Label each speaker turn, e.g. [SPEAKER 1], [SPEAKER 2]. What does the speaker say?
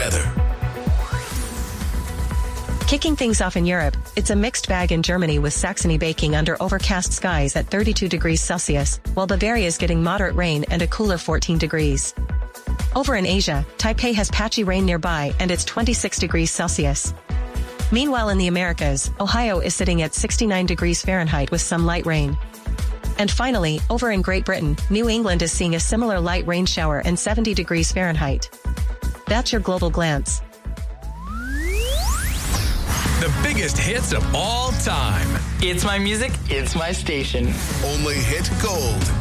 [SPEAKER 1] weather.
[SPEAKER 2] Kicking things off in Europe, it's a mixed bag in Germany with Saxony baking under overcast skies at 32 degrees Celsius, while Bavaria is getting moderate rain and a cooler 14 degrees. Over in Asia, Taipei has patchy rain nearby and it's 26 degrees Celsius. Meanwhile in the Americas, Ohio is sitting at 69 degrees Fahrenheit with some light rain. And finally, over in Great Britain, New England is seeing a similar light rain shower and 70 degrees Fahrenheit. That's your global glance.
[SPEAKER 1] The biggest hits of all time.
[SPEAKER 3] It's my music, it's my station.
[SPEAKER 1] Only hit gold.